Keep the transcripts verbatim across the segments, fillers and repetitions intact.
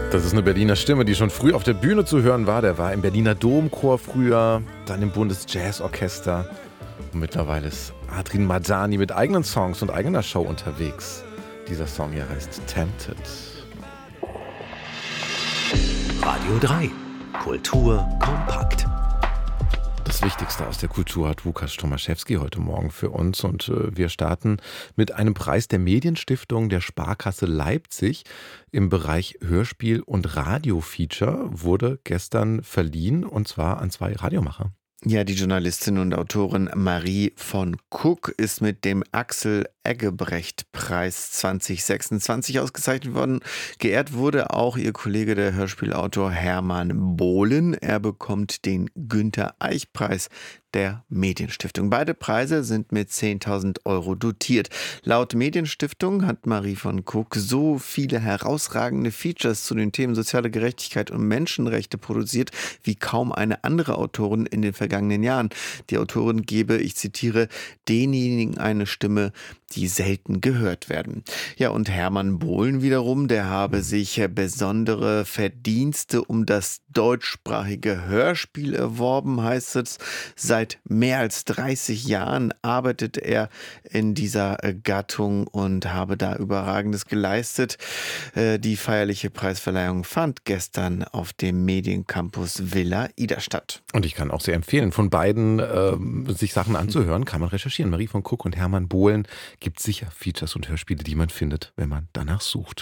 Das ist eine Berliner Stimme, die schon früh auf der Bühne zu hören war. Der war im Berliner Domchor früher, dann im Bundesjazzorchester. Und mittlerweile ist Adrian Madani mit eigenen Songs und eigener Show unterwegs. Dieser Song hier heißt Tempted. Radio drei. Kultur kompakt. Das Wichtigste aus der Kultur hat Łukasz Tomaszewski heute Morgen für uns. Und äh, wir starten mit einem Preis der Medienstiftung der Sparkasse Leipzig im Bereich Hörspiel und Radiofeature. Wurde gestern verliehen, und zwar an zwei Radiomacher. Ja, die Journalistin und Autorin Marie von Cook ist mit dem Axel Eggebrecht-Preis zwanzig sechsundzwanzig ausgezeichnet worden. Geehrt wurde auch ihr Kollege, der Hörspielautor Hermann Bohlen. Er bekommt den Günther-Eich-Preis der Medienstiftung. Beide Preise sind mit zehntausend Euro dotiert. Laut Medienstiftung hat Marie von Cook so viele herausragende Features zu den Themen soziale Gerechtigkeit und Menschenrechte produziert, wie kaum eine andere Autorin in den vergangenen Jahren. Die Autorin gebe, ich zitiere, denjenigen eine Stimme, die selten gehört werden. Ja, und Hermann Bohlen wiederum, der habe sich besondere Verdienste um das deutschsprachige Hörspiel erworben, heißt es. Seit mehr als dreißig Jahren arbeitet er in dieser Gattung und habe da Überragendes geleistet. Die feierliche Preisverleihung fand gestern auf dem Mediencampus Villa Ida statt. Und ich kann auch sehr empfehlen, von beiden äh, sich Sachen anzuhören, kann man recherchieren. Marie von Cook und Hermann Bohlen. Gibt sicher Features und Hörspiele, die man findet, wenn man danach sucht.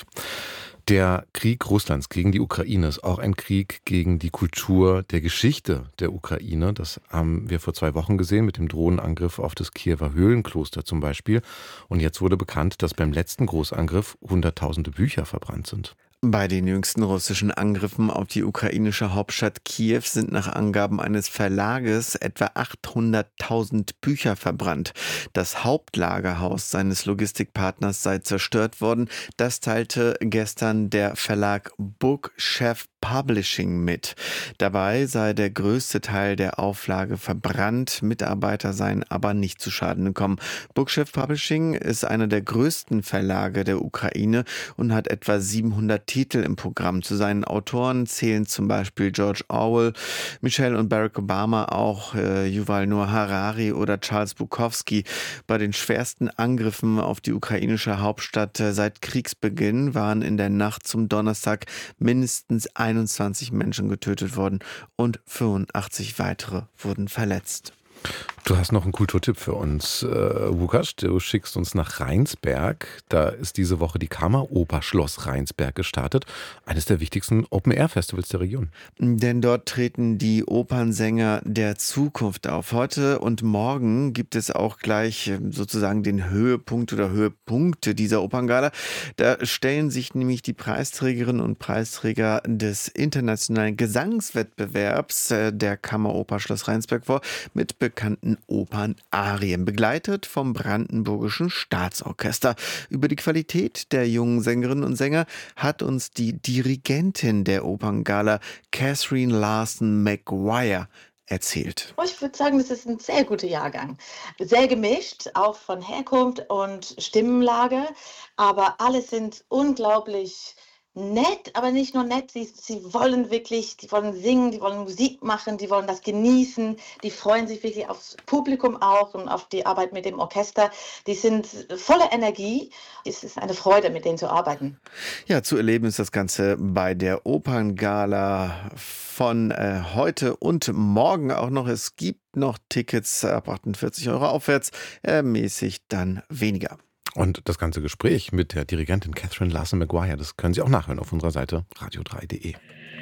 Der Krieg Russlands gegen die Ukraine ist auch ein Krieg gegen die Kultur der Geschichte der Ukraine. Das haben wir vor zwei Wochen gesehen mit dem Drohnenangriff auf das Kiewer Höhlenkloster zum Beispiel. Und jetzt wurde bekannt, dass beim letzten Großangriff hunderttausende Bücher verbrannt sind. Bei den jüngsten russischen Angriffen auf die ukrainische Hauptstadt Kiew sind nach Angaben eines Verlages etwa achthunderttausend Bücher verbrannt. Das Hauptlagerhaus seines Logistikpartners sei zerstört worden. Das teilte gestern der Verlag Bookchef Publishing mit. Dabei sei der größte Teil der Auflage verbrannt. Mitarbeiter seien aber nicht zu Schaden gekommen. Bookchef Publishing ist einer der größten Verlage der Ukraine und hat etwa siebenhundert Titel im Programm. Zu seinen Autoren zählen zum Beispiel George Orwell, Michelle und Barack Obama, auch äh, Yuval Noah Harari oder Charles Bukowski. Bei den schwersten Angriffen auf die ukrainische Hauptstadt äh, seit Kriegsbeginn waren in der Nacht zum Donnerstag mindestens einundzwanzig Menschen getötet worden und fünfundachtzig weitere wurden verletzt. Du hast noch einen Kulturtipp für uns, äh, Łukasz. Du schickst uns nach Rheinsberg. Da ist diese Woche die Kammeroper Schloss Rheinsberg gestartet. Eines der wichtigsten Open-Air-Festivals der Region. Denn dort treten die Opernsänger der Zukunft auf. Heute und morgen gibt es auch gleich sozusagen den Höhepunkt oder Höhepunkte dieser Operngala. Da stellen sich nämlich die Preisträgerinnen und Preisträger des internationalen Gesangswettbewerbs der Kammeroper Schloss Rheinsberg vor mit bekannten Opernarien, begleitet vom Brandenburgischen Staatsorchester. Über die Qualität der jungen Sängerinnen und Sänger hat uns die Dirigentin der Operngala, Catherine Larson Maguire, erzählt. Ich würde sagen, das ist ein sehr guter Jahrgang. Sehr gemischt, auch von Herkunft und Stimmenlage, aber alle sind unglaublich nett, aber nicht nur nett, sie, sie wollen wirklich, die wollen singen, die wollen Musik machen, die wollen das genießen, die freuen sich wirklich aufs Publikum auch und auf die Arbeit mit dem Orchester. Die sind voller Energie. Es ist eine Freude, mit denen zu arbeiten. Ja, zu erleben ist das Ganze bei der Operngala von äh, heute und morgen auch noch. Es gibt noch Tickets ab achtundvierzig Euro aufwärts, ermäßigt dann weniger. Und das ganze Gespräch mit der Dirigentin Catherine Larson Maguire, das können Sie auch nachhören auf unserer Seite radio drei punkt de.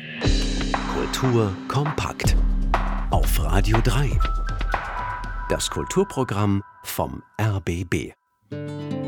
Kultur kompakt auf Radio drei. Das Kulturprogramm vom R B B.